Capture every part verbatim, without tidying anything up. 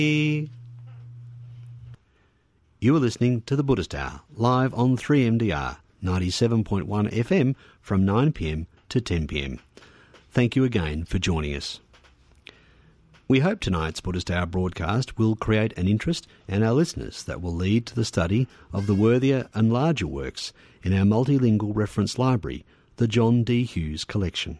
You are listening to the Buddhist Hour, live on three M D R, ninety-seven point one F M from nine p m to ten p m. Thank you again for joining us. We hope tonight's Buddhist Hour broadcast will create an interest in our listeners that will lead to the study of the worthier and larger works in our multilingual reference library, the John D. Hughes Collection.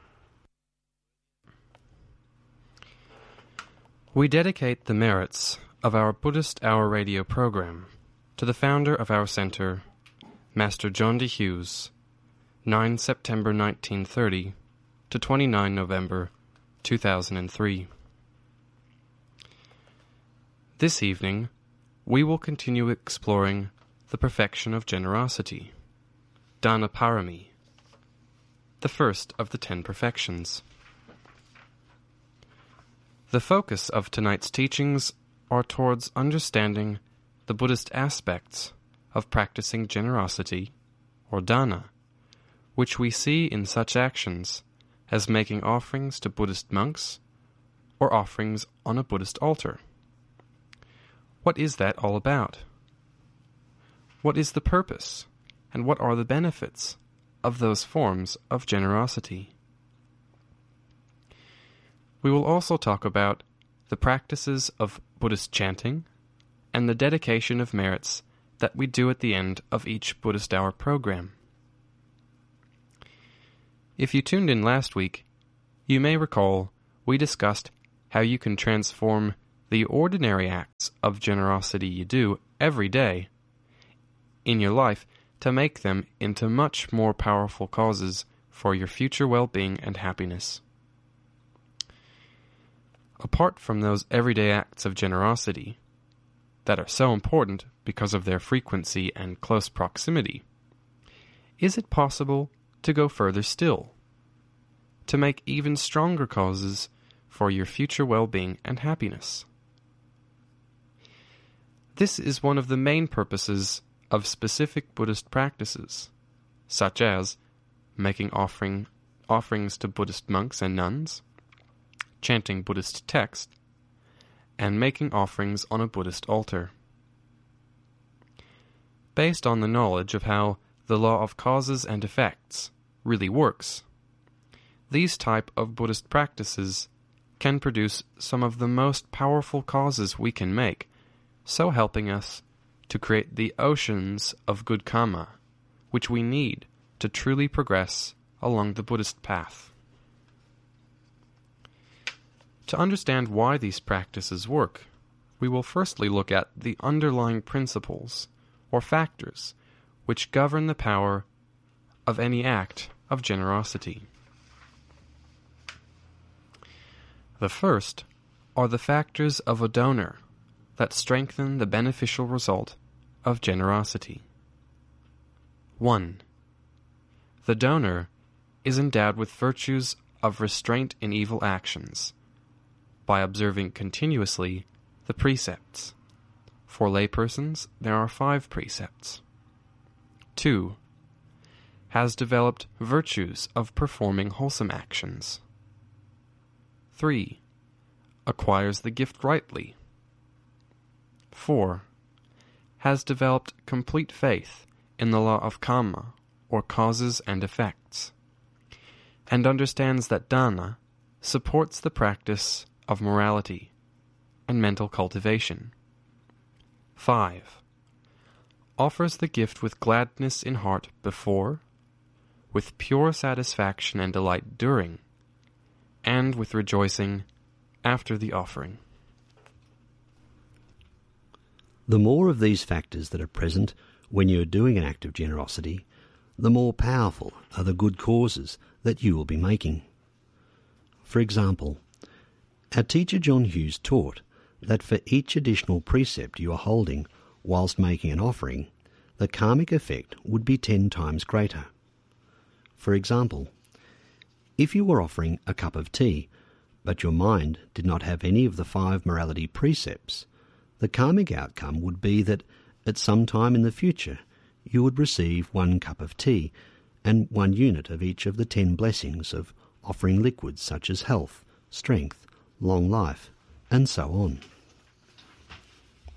We dedicate the merits of our Buddhist Hour radio program to the founder of our center, Master John D. Hughes, the ninth of September nineteen thirty to the twenty-ninth of November two thousand three. This evening, we will continue exploring the perfection of generosity, Dana Parami, the first of the ten perfections. The focus of tonight's teachings are towards understanding the Buddhist aspects of practicing generosity, or dana, which we see in such actions as making offerings to Buddhist monks or offerings on a Buddhist altar. What is that all about? What is the purpose, and what are the benefits of those forms of generosity? We will also talk about the practices of Buddhist chanting and the dedication of merits that we do at the end of each Buddhist Hour program. If you tuned in last week, you may recall we discussed how you can transform the ordinary acts of generosity you do every day in your life to make them into much more powerful causes for your future well-being and happiness. Apart from those everyday acts of generosity that are so important because of their frequency and close proximity, is it possible to go further still, to make even stronger causes for your future well-being and happiness? This is one of the main purposes of specific Buddhist practices, such as making offering, offerings to Buddhist monks and nuns, chanting Buddhist text, and making offerings on a Buddhist altar. Based on the knowledge of how the law of causes and effects really works, these type of Buddhist practices can produce some of the most powerful causes we can make, so helping us to create the oceans of good karma, which we need to truly progress along the Buddhist path. To understand why these practices work, we will firstly look at the underlying principles or factors which govern the power of any act of generosity. The first are the factors of a donor that strengthen the beneficial result of generosity. One. The donor is endowed with virtues of restraint in evil actions by observing continuously the precepts. For laypersons, there are five precepts. Two. Has developed virtues of performing wholesome actions. Three. Acquires the gift rightly. Four. Has developed complete faith in the law of karma, or causes and effects, and understands that dana supports the practice of morality and mental cultivation. Five. Offers the gift with gladness in heart before, with pure satisfaction and delight during, and with rejoicing after the offering. The more of these factors that are present when you are doing an act of generosity, the more powerful are the good causes that you will be making. For example, our teacher John Hughes taught that for each additional precept you are holding whilst making an offering, the karmic effect would be ten times greater. For example, if you were offering a cup of tea, but your mind did not have any of the five morality precepts, the karmic outcome would be that at some time in the future you would receive one cup of tea and one unit of each of the ten blessings of offering liquids such as health, strength, long life, and so on.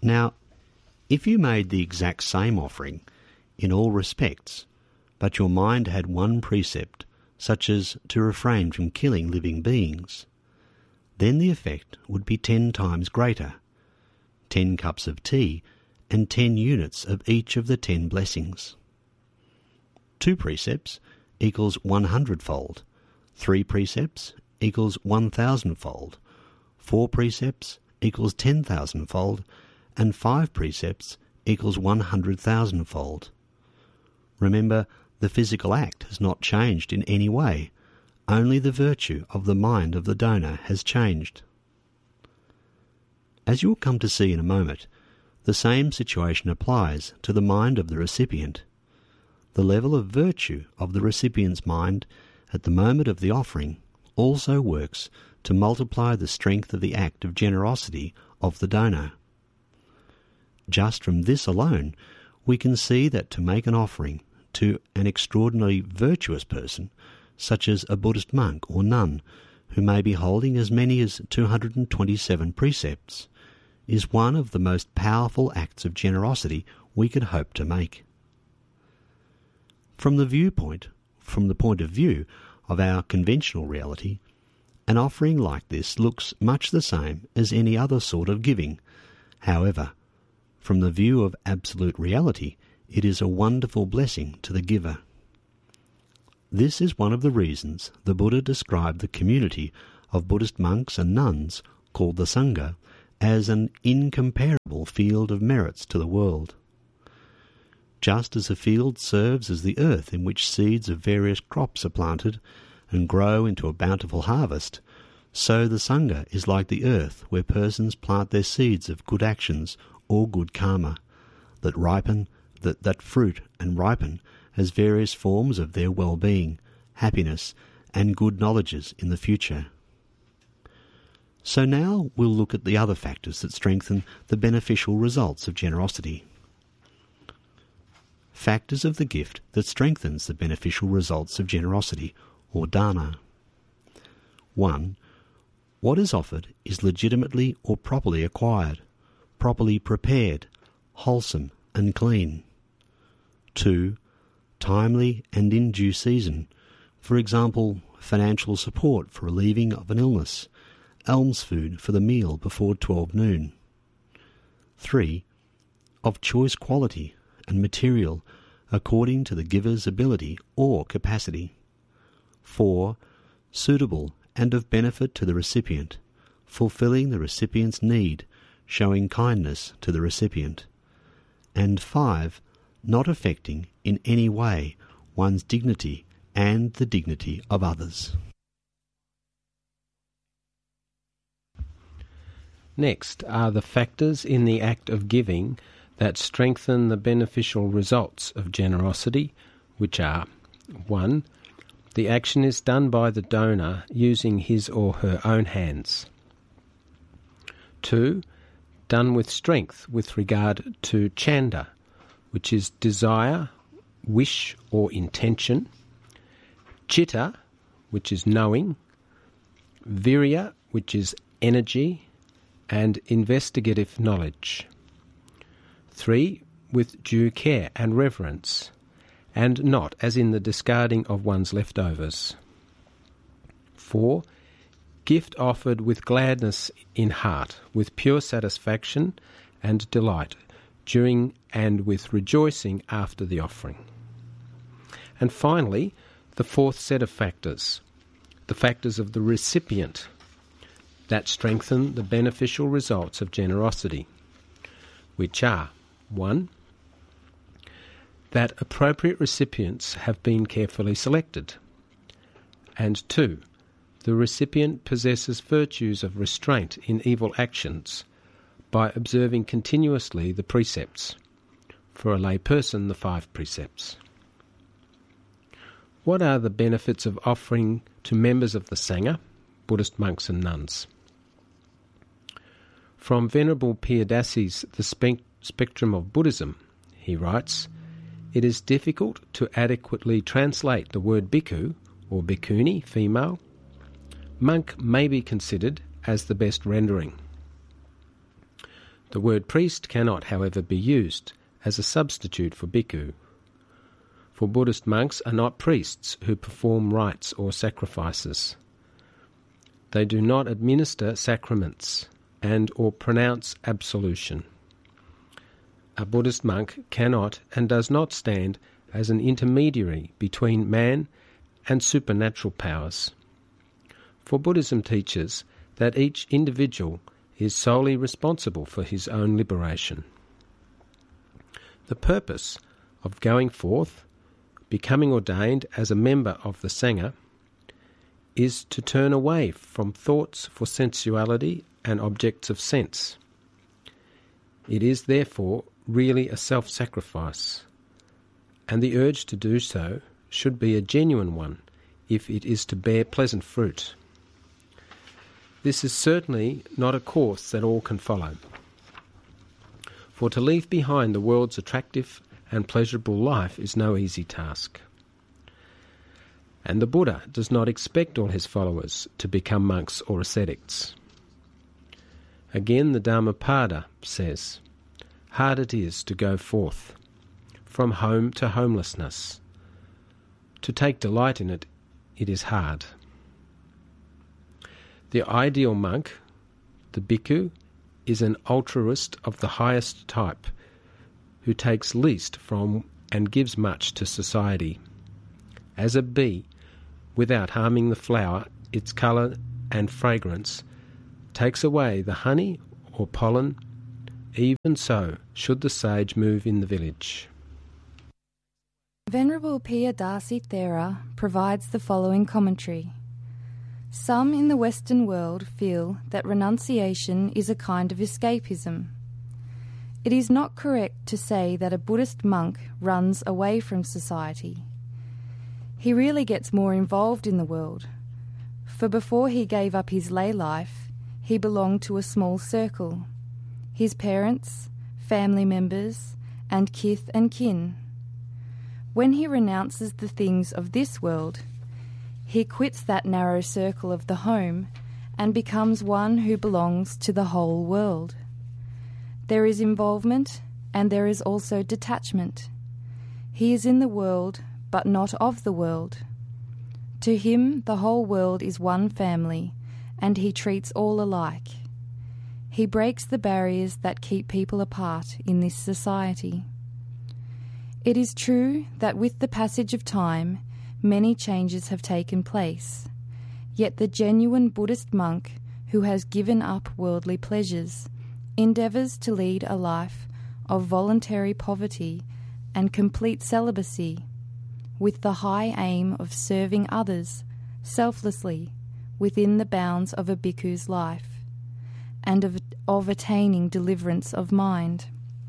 Now, if you made the exact same offering in all respects, but your mind had one precept, such as to refrain from killing living beings, then the effect would be ten times greater, ten cups of tea and ten units of each of the ten blessings. Two precepts equals one hundredfold, three precepts equals one thousandfold, four precepts equals ten thousandfold, and five precepts equals one hundred thousandfold. Remember, the physical act has not changed in any way, only the virtue of the mind of the donor has changed. As you will come to see in a moment, the same situation applies to the mind of the recipient. The level of virtue of the recipient's mind at the moment of the offering also works to multiply the strength of the act of generosity of the donor. Just from this alone, we can see that to make an offering to an extraordinarily virtuous person, such as a Buddhist monk or nun, who may be holding as many as two hundred twenty-seven precepts, is one of the most powerful acts of generosity we could hope to make. From the viewpoint, from the point of view of our conventional reality, an offering like this looks much the same as any other sort of giving. However, from the view of absolute reality, it is a wonderful blessing to the giver. This is one of the reasons the Buddha described the community of Buddhist monks and nuns, called the Sangha, as an incomparable field of merits to the world. Just as a field serves as the earth in which seeds of various crops are planted and grow into a bountiful harvest, so the Sangha is like the earth where persons plant their seeds of good actions or good karma, that ripen, that, that fruit and ripen as various forms of their well-being, happiness, and good knowledges in the future. So now we'll look at the other factors that strengthen the beneficial results of generosity. Factors of the gift that strengthens the beneficial results of generosity, or dana. One, what is offered is legitimately or properly acquired, properly prepared, wholesome and clean. Two, timely and in due season, for example, financial support for relieving of an illness, alms food for the meal before twelve noon. Three, of choice quality and material according to the giver's ability or capacity. Four, suitable and of benefit to the recipient, fulfilling the recipient's need, showing kindness to the recipient. And five, not affecting in any way one's dignity and the dignity of others. Next are the factors in the act of giving that strengthen the beneficial results of generosity, which are one. The action is done by the donor using his or her own hands. two. Done with strength with regard to chanda, which is desire, wish or intention. Chitta, which is knowing. Virya, which is energy. And investigative knowledge. Three, with due care and reverence, and not as in the discarding of one's leftovers. Four, gift offered with gladness in heart, with pure satisfaction and delight, during and with rejoicing after the offering. And finally, the fourth set of factors, the factors of the recipient, that strengthen the beneficial results of generosity, which are one. That appropriate recipients have been carefully selected, and two. The recipient possesses virtues of restraint in evil actions by observing continuously the precepts, for a lay person the five precepts. What are the benefits of offering to members of the Sangha, Buddhist monks and nuns? From Venerable Piyadasi's The Spe- Spectrum of Buddhism, he writes, it is difficult to adequately translate the word bhikkhu, or bhikkhuni, female. Monk may be considered as the best rendering. The word priest cannot, however, be used as a substitute for bhikkhu, for Buddhist monks are not priests who perform rites or sacrifices. They do not administer sacraments and or pronounce absolution. A Buddhist monk cannot and does not stand as an intermediary between man and supernatural powers. For Buddhism teaches that each individual is solely responsible for his own liberation. The purpose of going forth, becoming ordained as a member of the Sangha, is to turn away from thoughts for sensuality and objects of sense. It is therefore really a self-sacrifice, and the urge to do so should be a genuine one if it is to bear pleasant fruit. This is certainly not a course that all can follow. For to leave behind the world's attractive and pleasurable life is no easy task. And the Buddha does not expect all his followers to become monks or ascetics. Again, the Dhammapada says, "Hard it is to go forth, from home to homelessness. To take delight in it, it is hard." The ideal monk, the bhikkhu, is an altruist of the highest type, who takes least from and gives much to society. As a bee, without harming the flower, its colour and fragrance, takes away the honey or pollen, even so should the sage move in the village. Venerable Piyadasi Thera provides the following commentary. Some in the Western world feel that renunciation is a kind of escapism. It is not correct to say that a Buddhist monk runs away from society. He really gets more involved in the world, for before he gave up his lay life, he belonged to a small circle, his parents, family members, and kith and kin. When he renounces the things of this world, he quits that narrow circle of the home and becomes one who belongs to the whole world. There is involvement and there is also detachment. He is in the world but not of the world. To him the whole world is one family and he treats all alike. He breaks the barriers that keep people apart in this society. It is true that with the passage of time, many changes have taken place, yet the genuine Buddhist monk who has given up worldly pleasures endeavours to lead a life of voluntary poverty and complete celibacy, with the high aim of serving others selflessly within the bounds of a bhikkhu's life, and of, of attaining deliverance of mind.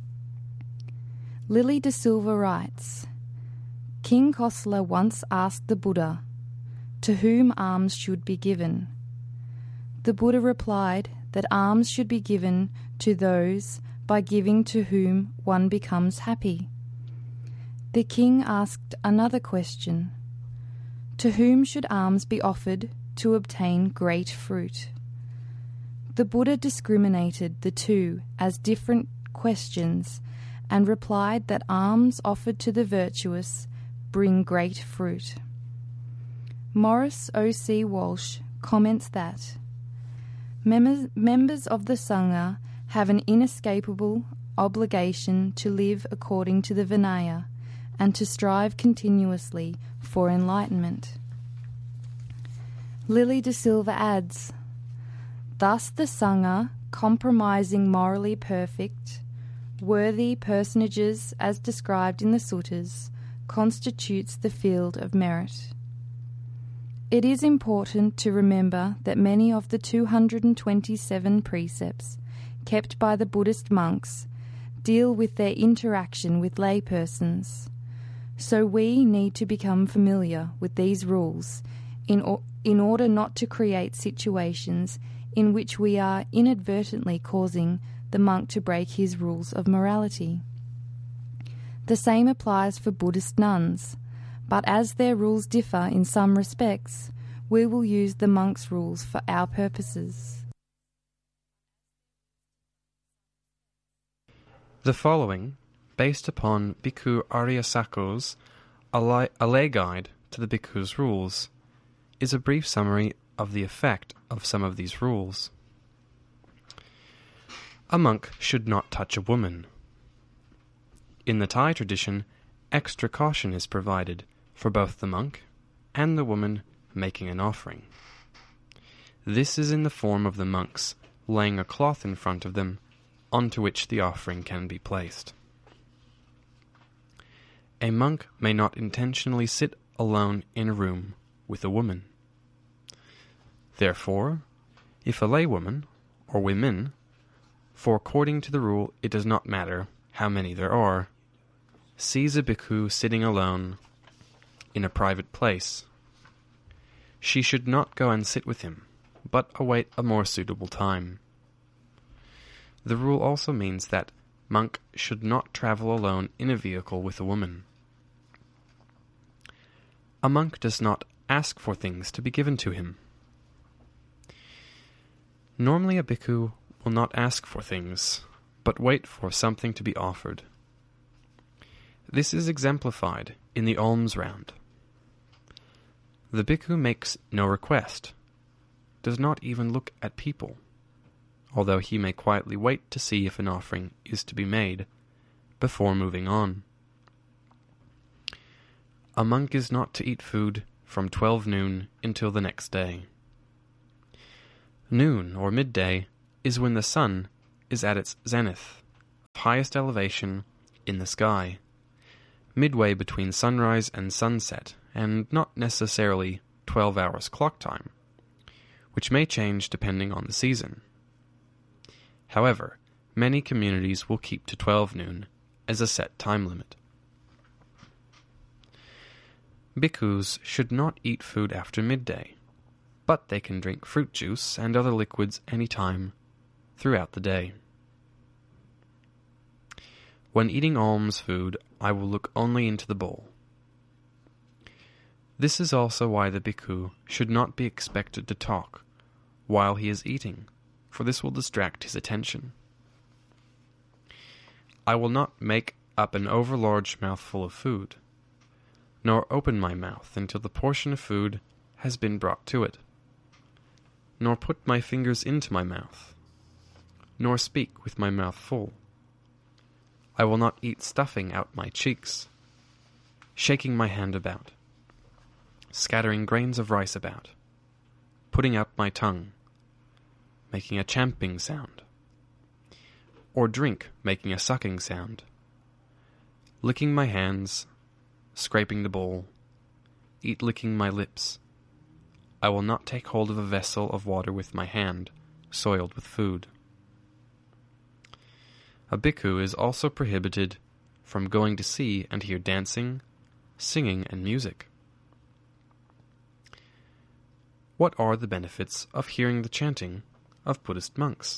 Lily de Silva writes, King Kosala once asked the Buddha, to whom alms should be given. The Buddha replied that alms should be given to those by giving to whom one becomes happy. The king asked another question, to whom should alms be offered to obtain great fruit? The Buddha discriminated the two as different questions and replied that alms offered to the virtuous bring great fruit. Morris O C Walsh comments that members, members of the Sangha have an inescapable obligation to live according to the Vinaya and to strive continuously for enlightenment. Lily de Silva adds, thus the Sangha, compromising morally perfect, worthy personages as described in the suttas, constitutes the field of merit. It is important to remember that many of the two hundred twenty-seven precepts kept by the Buddhist monks deal with their interaction with laypersons, so we need to become familiar with these rules in, or, in order not to create situations in which we are inadvertently causing the monk to break his rules of morality. The same applies for Buddhist nuns, but as their rules differ in some respects, we will use the monks' rules for our purposes. The following, based upon Bhikkhu Aryasako's A Lay Guide to the Bhikkhu's Rules, is a brief summary of the effect of some of these rules. A monk should not touch a woman. In the Thai tradition, extra caution is provided for both the monk and the woman making an offering. This is in the form of the monks laying a cloth in front of them onto which the offering can be placed. A monk may not intentionally sit alone in a room with a woman. Therefore, if a laywoman, or women, for according to the rule it does not matter how many there are, sees a bhikkhu sitting alone in a private place, she should not go and sit with him, but await a more suitable time. The rule also means that monk should not travel alone in a vehicle with a woman. A monk does not ask for things to be given to him. Normally a bhikkhu will not ask for things, but wait for something to be offered. This is exemplified in the alms round. The bhikkhu makes no request, does not even look at people, although he may quietly wait to see if an offering is to be made before moving on. A monk is not to eat food from twelve noon until the next day. Noon, or midday, is when the sun is at its zenith, highest elevation in the sky, midway between sunrise and sunset, and not necessarily twelve hours clock time, which may change depending on the season. However, many communities will keep to twelve noon as a set time limit. Bhikkhus should not eat food after midday, but they can drink fruit juice and other liquids any time throughout the day. When eating alms food, I will look only into the bowl. This is also why the bhikkhu should not be expected to talk while he is eating, for this will distract his attention. I will not make up an overlarge mouthful of food, nor open my mouth until the portion of food has been brought to it, nor put my fingers into my mouth, nor speak with my mouth full. I will not eat stuffing out my cheeks, shaking my hand about, scattering grains of rice about, putting out my tongue, making a champing sound, or drink making a sucking sound, licking my hands, scraping the bowl, eat licking my lips. I will not take hold of a vessel of water with my hand, soiled with food. A bhikkhu is also prohibited from going to see and hear dancing, singing, and music. What are the benefits of hearing the chanting of Buddhist monks?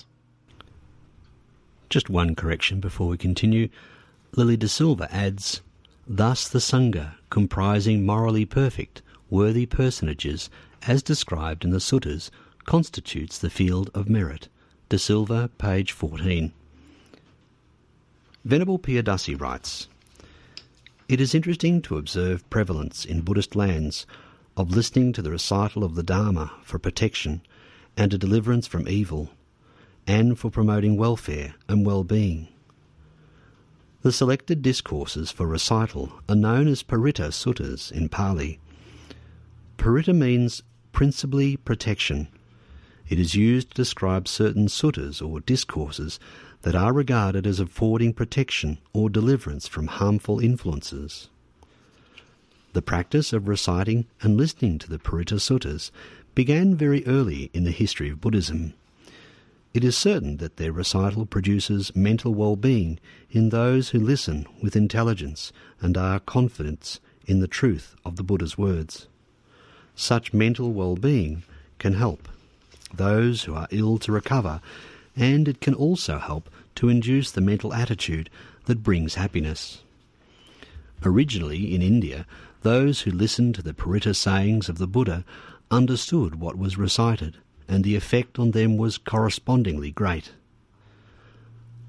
Just one correction before we continue. Lily De Silva adds, thus the Sangha, comprising morally perfect, worthy personages, as described in the suttas, constitutes the field of merit. De Silva, page fourteen. Venerable Piyadasi writes, it is interesting to observe prevalence in Buddhist lands of listening to the recital of the Dharma for protection and a deliverance from evil, and for promoting welfare and well-being. The selected discourses for recital are known as Paritta Suttas in Pali. Paritta means principally protection. It is used to describe certain suttas or discourses that are regarded as affording protection or deliverance from harmful influences. The practice of reciting and listening to the Paritta Suttas began very early in the history of Buddhism. It is certain that their recital produces mental well-being in those who listen with intelligence and are confident in the truth of the Buddha's words. Such mental well-being can help those who are ill to recover, and it can also help to induce the mental attitude that brings happiness. Originally in India, those who listened to the Paritta sayings of the Buddha understood what was recited, and the effect on them was correspondingly great.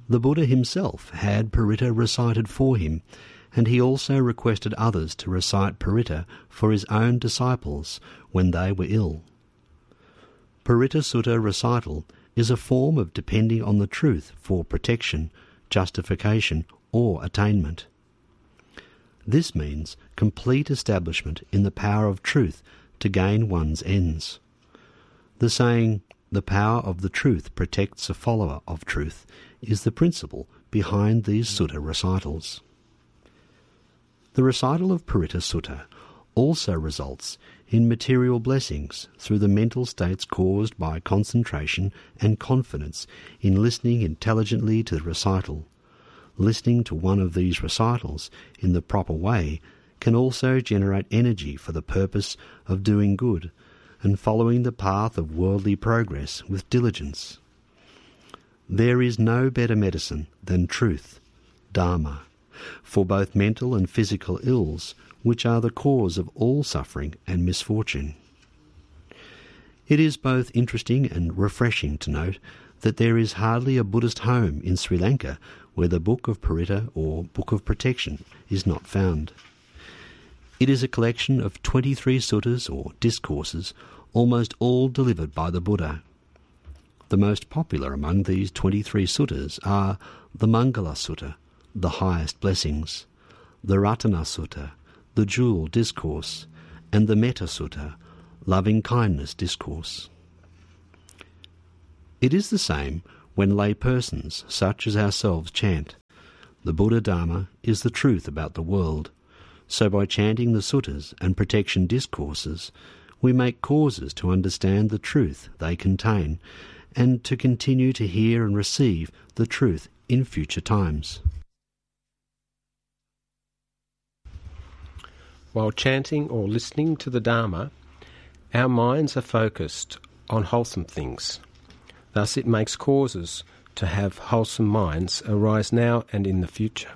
The Buddha himself had Paritta recited for him, and he also requested others to recite Paritta for his own disciples when they were ill. Paritta Sutta recital is a form of depending on the truth for protection, justification, or attainment. This means complete establishment in the power of truth to gain one's ends. The saying, "The power of the truth protects a follower of truth," is the principle behind these sutta recitals. The recital of Paritta Sutta also results in material blessings through the mental states caused by concentration and confidence in listening intelligently to the recital. Listening to one of these recitals in the proper way can also generate energy for the purpose of doing good and following the path of worldly progress with diligence. There is no better medicine than truth, Dharma, for both mental and physical ills, which are the cause of all suffering and misfortune. It is both interesting and refreshing to note that there is hardly a Buddhist home in Sri Lanka where the Book of Paritta or Book of Protection is not found. It is a collection of twenty-three suttas or discourses, almost all delivered by the Buddha. The most popular among these twenty-three suttas are the Mangala Sutta, the highest blessings, the Ratana Sutta, the Jewel Discourse, and the Metta Sutta, loving kindness discourse. It is the same when lay persons such as ourselves chant. The Buddha Dharma is the truth about the world, so by chanting the suttas and protection discourses, we make causes to understand the truth they contain and to continue to hear and receive the truth in future times. While chanting or listening to the Dharma, our minds are focused on wholesome things. Thus it makes causes to have wholesome minds arise now and in the future.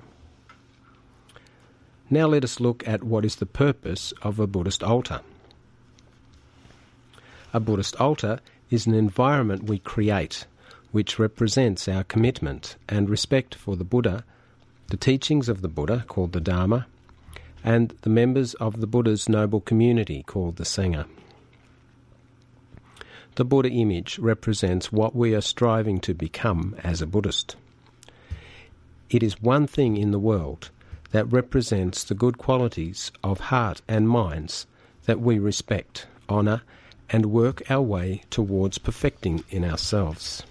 Now let us look at what is the purpose of a Buddhist altar. A Buddhist altar is an environment we create which represents our commitment and respect for the Buddha, the teachings of the Buddha, called the Dharma, and the members of the Buddha's noble community, called the Sangha. The Buddha image represents what we are striving to become as a Buddhist. It is one thing in the world that represents the good qualities of heart and minds that we respect, honour, and work our way towards perfecting in ourselves.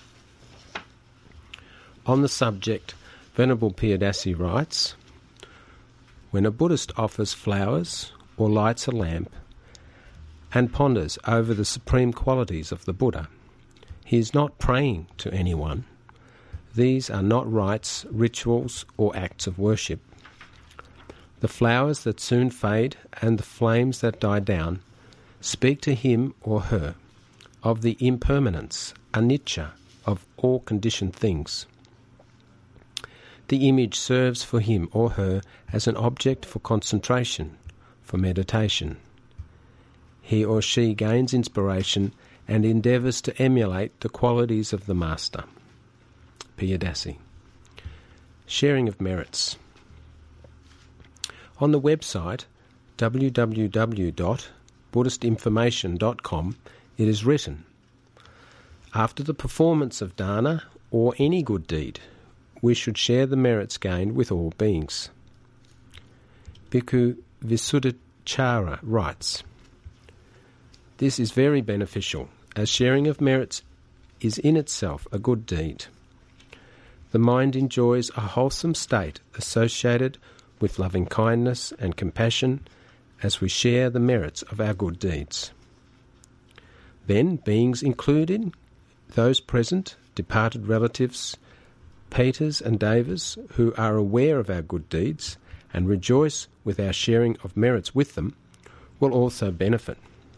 On the subject, Venerable Piyadasi writes, "When a Buddhist offers flowers or lights a lamp and ponders over the supreme qualities of the Buddha, he is not praying to anyone. These are not rites, rituals, or acts of worship. The flowers that soon fade and the flames that die down speak to him or her of the impermanence, anicca, of all conditioned things. The image serves for him or her as an object for concentration, for meditation. He or she gains inspiration and endeavours to emulate the qualities of the Master." Piyadasi. Sharing of merits. On the website w w w dot buddhist information dot com it is written, "After the performance of dana or any good deed, we should share the merits gained with all beings." Bhikkhu Visuddhacharya writes, "This is very beneficial, as sharing of merits is in itself a good deed. The mind enjoys a wholesome state associated with loving kindness and compassion as we share the merits of our good deeds. Then beings including those present, departed relatives, Peters and Devas, who are aware of our good deeds and rejoice with our sharing of merits with them, will also benefit.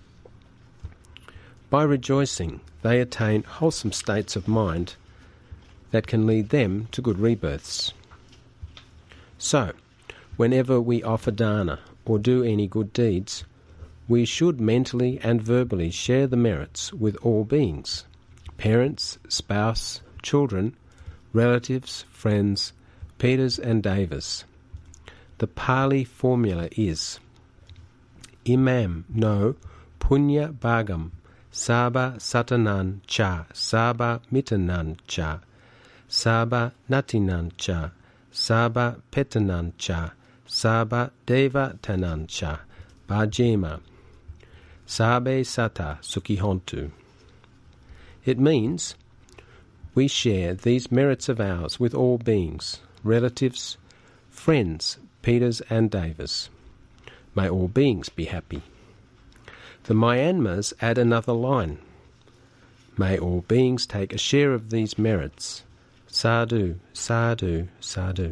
By rejoicing, they attain wholesome states of mind that can lead them to good rebirths. So, whenever we offer dana or do any good deeds, we should mentally and verbally share the merits with all beings, parents, spouse, children, relatives, friends, Peters and Davis. The Pali formula is Imam no punya bhagam Saba satanan cha, saba mitanan cha, saba natinan cha, saba petanan cha, saba deva tanan cha, bhajema, sabe sata sukhihontu. It means we share these merits of ours with all beings, relatives, friends, Peters and Davis. May all beings be happy. The Myanmars add another line. May all beings take a share of these merits. Sadhu, sadhu, sadhu.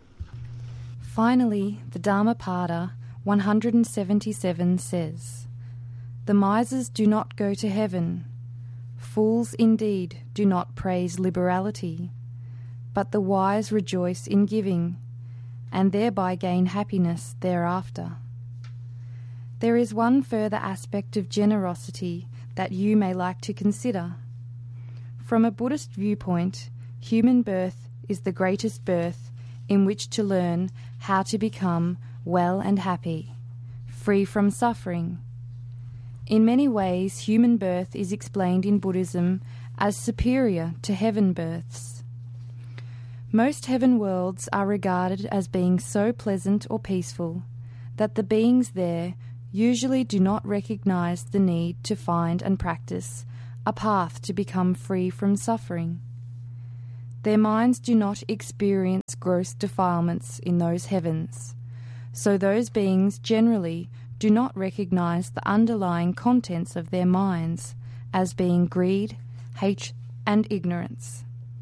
Finally, the Dhammapada one hundred seventy-seven says, "The misers do not go to heaven. Fools indeed do not praise liberality, but the wise rejoice in giving, and thereby gain happiness thereafter." There is one further aspect of generosity that you may like to consider. From a Buddhist viewpoint, human birth is the greatest birth in which to learn how to become well and happy, free from suffering. In many ways, human birth is explained in Buddhism as superior to heaven births. Most heaven worlds are regarded as being so pleasant or peaceful that the beings there usually do not recognize the need to find and practice a path to become free from suffering. Their minds do not experience gross defilements in those heavens, so those beings generally do not recognize the underlying contents of their minds as being greed, hate, and ignorance.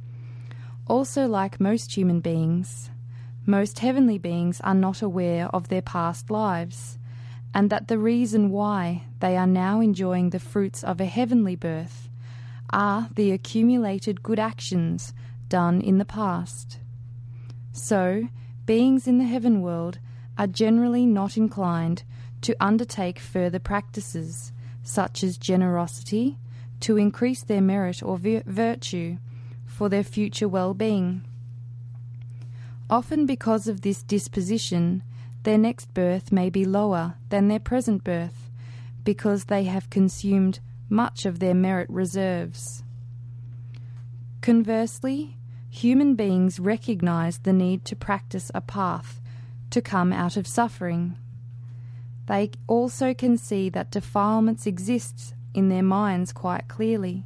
Also, like most human beings, most heavenly beings are not aware of their past lives, and that the reason why they are now enjoying the fruits of a heavenly birth are the accumulated good actions done in the past. So, beings in the heaven world are generally not inclined to undertake further practices, such as generosity, to increase their merit or vir- virtue for their future well-being. Often because of this disposition, their next birth may be lower than their present birth, because they have consumed much of their merit reserves. Conversely, human beings recognize the need to practice a path to come out of suffering. They also can see that defilements exist in their minds quite clearly.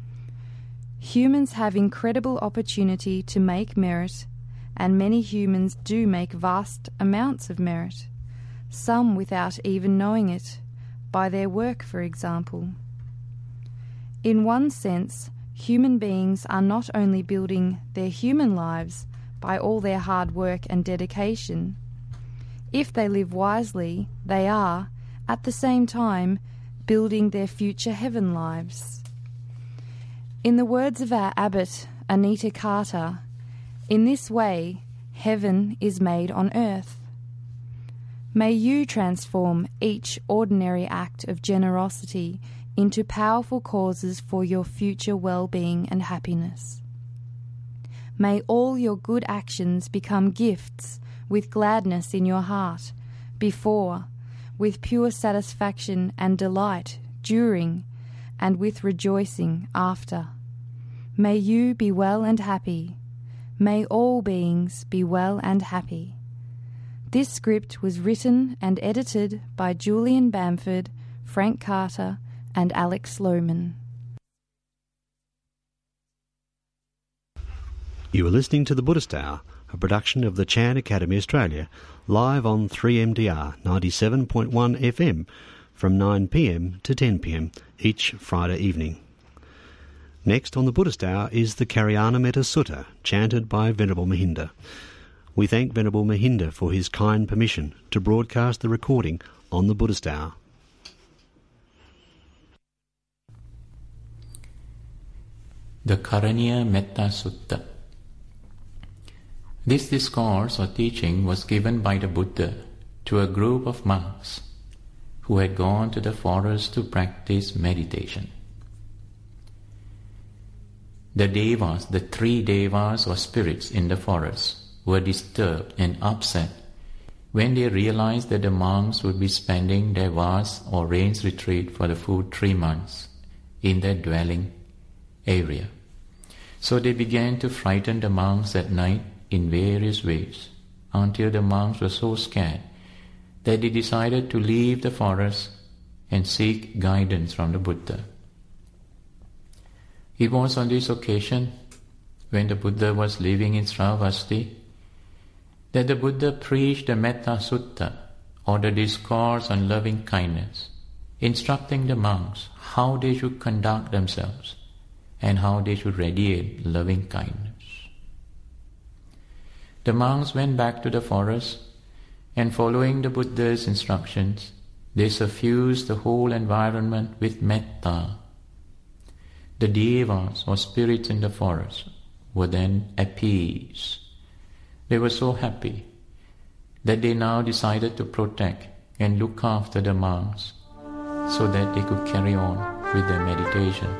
Humans have incredible opportunity to make merit, and many humans do make vast amounts of merit, some without even knowing it, by their work, for example. In one sense, human beings are not only building their human lives by all their hard work and dedication. If they live wisely, they are, at the same time, building their future heaven lives. In the words of our abbot, Anita Carter, in this way, heaven is made on earth. May you transform each ordinary act of generosity into powerful causes for your future well-being and happiness. May all your good actions become gifts with gladness in your heart, before, with pure satisfaction and delight during, and with rejoicing after. May you be well and happy. May all beings be well and happy. This script was written and edited by Julian Bamford, Frank Carter, and Alex Lohman. You are listening to The Buddhist Hour, a production of the Chan Academy Australia, live on three M D R ninety-seven point one F M from nine p m to ten p m each Friday evening. Next on The Buddhist Hour is the Karyanametta Sutta, chanted by Venerable Mahinda. We thank Venerable Mahinda for his kind permission to broadcast the recording on The Buddhist Hour. The Karyanametta Sutta. This discourse or teaching was given by the Buddha to a group of monks who had gone to the forest to practice meditation. the devas, the three devas or spirits in the forest, were disturbed and upset when they realized that the monks would be spending their vast or rains retreat for the full three months in their dwelling area. So they began to frighten the monks at night in various ways, until the monks were so scared that they decided to leave the forest and seek guidance from the Buddha. It was on this occasion, when the Buddha was living in Sravasti, that the Buddha preached the Metta Sutta, or the discourse on loving kindness, instructing the monks how they should conduct themselves and how they should radiate loving kindness. The monks went back to the forest, and following the Buddha's instructions, they suffused the whole environment with metta. The devas or spirits in the forest were then appeased. They were so happy that they now decided to protect and look after the monks so that they could carry on with their meditation.